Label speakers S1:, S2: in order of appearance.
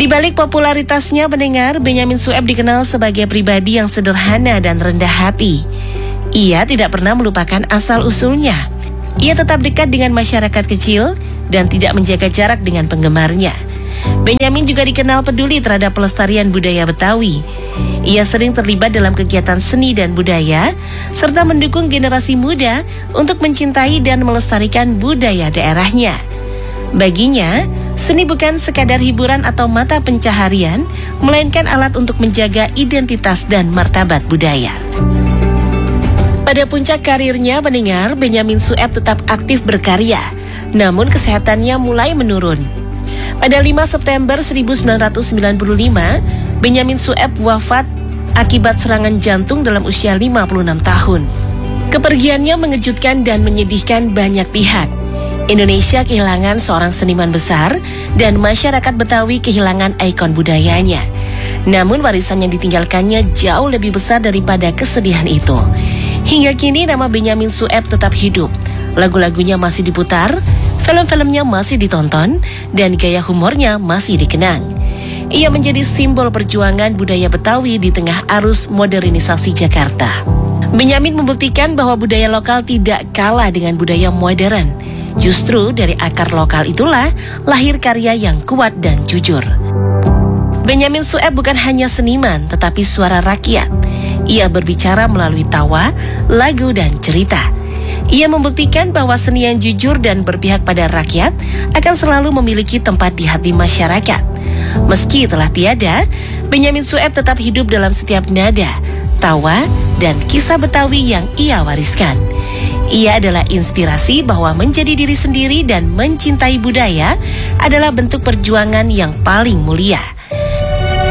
S1: Di balik popularitasnya pendengar, Benyamin Sueb dikenal sebagai pribadi yang sederhana dan rendah hati. Ia tidak pernah melupakan asal-usulnya. Ia tetap dekat dengan masyarakat kecil dan tidak menjaga jarak dengan penggemarnya. Benyamin juga dikenal peduli terhadap pelestarian budaya Betawi. Ia sering terlibat dalam kegiatan seni dan budaya, serta mendukung generasi muda untuk mencintai dan melestarikan budaya daerahnya. Baginya, seni bukan sekadar hiburan atau mata pencaharian, melainkan alat untuk menjaga identitas dan martabat budaya. Pada puncak karirnya, pendengar, Benyamin Sueb tetap aktif berkarya, namun kesehatannya mulai menurun. Pada 5 September 1995, Benyamin Sueb wafat akibat serangan jantung dalam usia 56 tahun. Kepergiannya mengejutkan dan menyedihkan banyak pihak. Indonesia kehilangan seorang seniman besar dan masyarakat Betawi kehilangan ikon budayanya. Namun warisan yang ditinggalkannya jauh lebih besar daripada kesedihan itu. Hingga kini nama Benyamin Sueb tetap hidup. Lagu-lagunya masih diputar, film-filmnya masih ditonton, dan gaya humornya masih dikenang. Ia menjadi simbol perjuangan budaya Betawi di tengah arus modernisasi Jakarta. Benyamin membuktikan bahwa budaya lokal tidak kalah dengan budaya modern. Justru dari akar lokal itulah lahir karya yang kuat dan jujur. Benyamin Sueb bukan hanya seniman, tetapi suara rakyat. Ia berbicara melalui tawa, lagu, dan cerita. Ia membuktikan bahwa seni yang jujur dan berpihak pada rakyat akan selalu memiliki tempat di hati masyarakat. Meski telah tiada, Benyamin Sueb tetap hidup dalam setiap nada, tawa, dan kisah Betawi yang ia wariskan. Ia adalah inspirasi bahwa menjadi diri sendiri dan mencintai budaya adalah bentuk perjuangan yang paling mulia.